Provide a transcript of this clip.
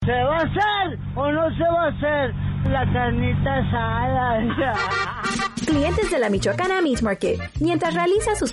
¿Se va a hacer o no se va a hacer la carnita asada? Clientes de la Michoacana Meat Market, mientras realiza sus